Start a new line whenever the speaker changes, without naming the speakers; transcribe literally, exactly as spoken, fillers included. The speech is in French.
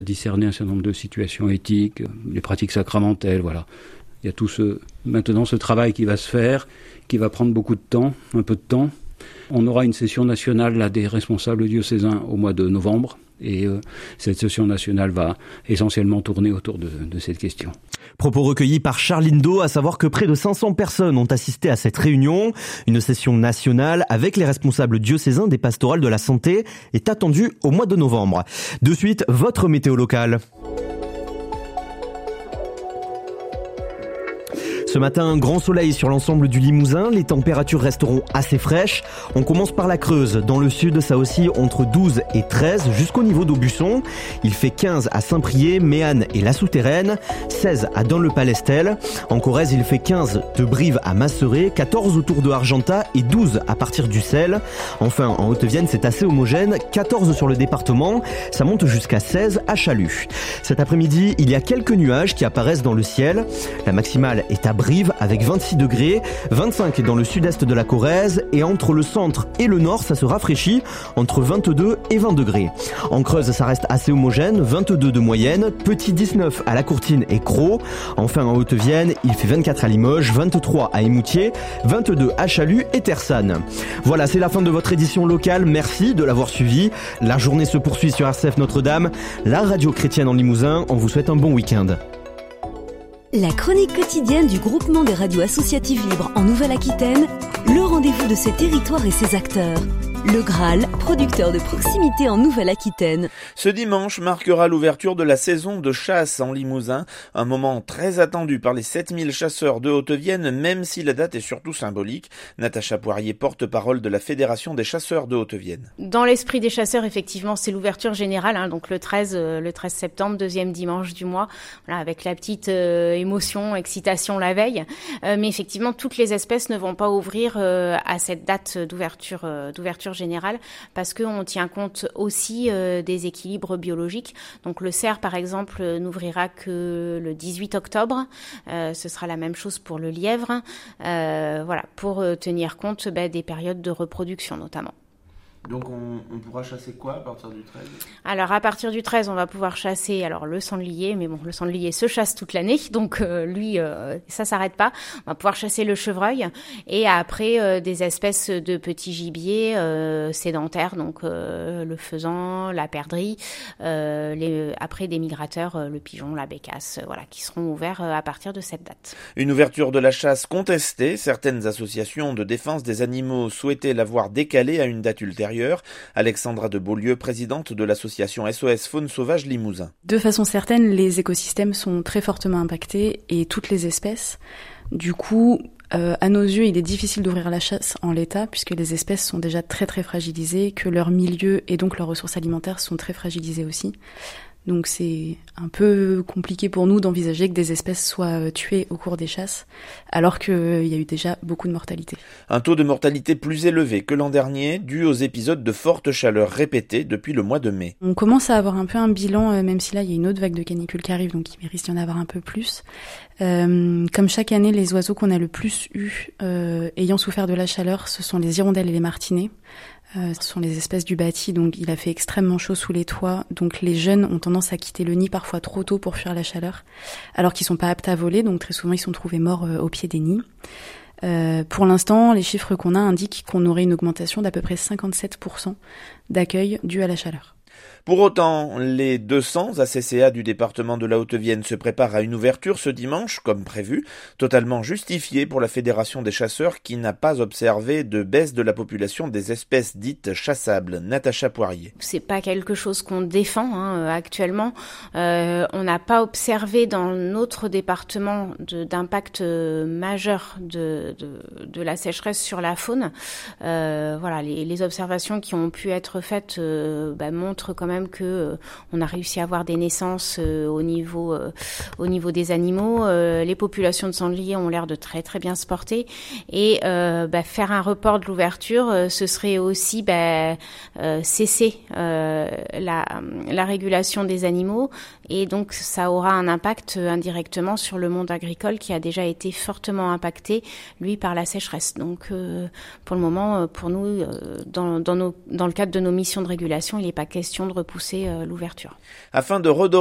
discerner un certain nombre de situations éthiques, les pratiques sacramentelles, voilà. Il y a tout ce, maintenant ce travail qui va se faire, qui va prendre beaucoup de temps, un peu de temps. On aura une session nationale là, des responsables diocésains au mois de novembre. Et euh, cette session nationale va essentiellement tourner autour de, de cette question.
Propos recueillis par Charline Do, à savoir que près de cinq cents personnes ont assisté à cette réunion. Une session nationale avec les responsables diocésains des pastorales de la santé est attendue au mois de novembre. De suite, votre météo locale. Ce matin, un grand soleil sur l'ensemble du Limousin. Les températures resteront assez fraîches. On commence par la Creuse. Dans le sud, ça oscille entre douze et treize jusqu'au niveau d'Aubusson. Il fait quinze à Saint-Priest, Méanne et La Souterraine, seize à Don-le-Palestel. En Corrèze, il fait quinze de Brive à Masseré, quatorze autour de Argentat et douze à partir du Selle. Enfin, en Haute-Vienne, c'est assez homogène. quatorze sur le département. Ça monte jusqu'à seize à Chalut. Cet après-midi, il y a quelques nuages qui apparaissent dans le ciel. La maximale est à Brive avec vingt-six degrés, vingt-cinq dans le sud-est de la Corrèze et entre le centre et le nord, ça se rafraîchit entre vingt-deux et vingt degrés. En Creuse, ça reste assez homogène, vingt-deux de moyenne, petit dix-neuf à La Courtine et Crau. Enfin, en Haute-Vienne, il fait vingt-quatre à Limoges, vingt-trois à Émoutier, vingt-deux à Chalut et Tersanne. Voilà, c'est la fin de votre édition locale. Merci de l'avoir suivi. La journée se poursuit sur R C F Notre-Dame, la radio chrétienne en Limousin. On vous souhaite un bon week-end.
La chronique quotidienne du groupement des radios associatives libres en Nouvelle-Aquitaine, le rendez-vous de ce territoire et ses acteurs. Le Graal, producteur de proximité en Nouvelle-Aquitaine.
Ce dimanche marquera l'ouverture de la saison de chasse en Limousin, un moment très attendu par les sept mille chasseurs de Haute-Vienne, même si la date est surtout symbolique. Natacha Poirier, porte-parole de la Fédération des chasseurs de Haute-Vienne.
Dans l'esprit des chasseurs, effectivement, c'est l'ouverture générale, hein, donc le treize, euh, le treize septembre, deuxième dimanche du mois, voilà, avec la petite euh, émotion, excitation la veille. Euh, mais effectivement, toutes les espèces ne vont pas ouvrir euh, à cette date d'ouverture, euh, d'ouverture générale, parce qu'on tient compte aussi euh, des équilibres biologiques. Donc le cerf, par exemple, euh, n'ouvrira que le dix-huit octobre. Euh, ce sera la même chose pour le lièvre. Euh, voilà, pour euh, tenir compte bah, des périodes de reproduction notamment.
Donc on, on pourra chasser quoi à partir du treize ?
Alors à partir du treize, on va pouvoir chasser alors le sanglier, mais bon, le sanglier se chasse toute l'année, donc euh, lui, euh, ça s'arrête pas. On va pouvoir chasser le chevreuil et après euh, des espèces de petits gibiers euh, sédentaires, donc euh, le faisan, la perdrix, euh, les, après des migrateurs, euh, le pigeon, la bécasse, euh, voilà, qui seront ouverts euh, à partir de cette date.
Une ouverture de la chasse contestée. Certaines associations de défense des animaux souhaitaient la voir décalée à une date ultérieure. Alexandra de Beaulieu, présidente de l'association S O S Faune Sauvage Limousin.
De façon certaine, les écosystèmes sont très fortement impactés et toutes les espèces. Du coup, euh, à nos yeux, il est difficile d'ouvrir la chasse en l'état puisque les espèces sont déjà très très fragilisées, que leur milieu et donc leurs ressources alimentaires sont très fragilisées aussi. Donc c'est un peu compliqué pour nous d'envisager que des espèces soient tuées au cours des chasses, alors qu'il y a eu déjà beaucoup de mortalité.
Un taux de mortalité plus élevé que l'an dernier, dû aux épisodes de forte chaleur répétés depuis le mois de mai.
On commence à avoir un peu un bilan, même si là il y a une autre vague de canicule qui arrive, donc il risque d'y en avoir un peu plus. Euh, comme chaque année, les oiseaux qu'on a le plus eu euh, ayant souffert de la chaleur, ce sont les hirondelles et les martinets. Euh, ce sont les espèces du bâti, donc il a fait extrêmement chaud sous les toits, donc les jeunes ont tendance à quitter le nid parfois trop tôt pour fuir la chaleur, alors qu'ils sont pas aptes à voler, donc très souvent ils sont trouvés morts euh, au pied des nids. Euh, pour l'instant, les chiffres qu'on a indiquent qu'on aurait une augmentation d'à peu près cinquante-sept pour cent d'accueil dû à la chaleur.
Pour autant, les deux cents A C C A du département de la Haute-Vienne se préparent à une ouverture ce dimanche, comme prévu, totalement justifiée pour la Fédération des chasseurs qui n'a pas observé de baisse de la population des espèces dites chassables. Natacha Poirier.
C'est pas quelque chose qu'on défend hein, actuellement. Euh, on n'a pas observé dans notre département de, d'impact majeur de, de, de la sécheresse sur la faune. Euh, voilà, les, les observations qui ont pu être faites euh, bah, montrent quand même même que euh, on a réussi à avoir des naissances euh, au niveau euh, au niveau des animaux. Euh, les populations de sangliers ont l'air de très très bien se porter et euh, bah, faire un report de l'ouverture, euh, ce serait aussi bah, euh, cesser euh, la la régulation des animaux et donc ça aura un impact euh, indirectement sur le monde agricole qui a déjà été fortement impacté lui par la sécheresse. Donc euh, pour le moment, pour nous, euh, dans dans nos dans le cadre de nos missions de régulation, il n'est pas question de repousser l'ouverture.
Afin de redorer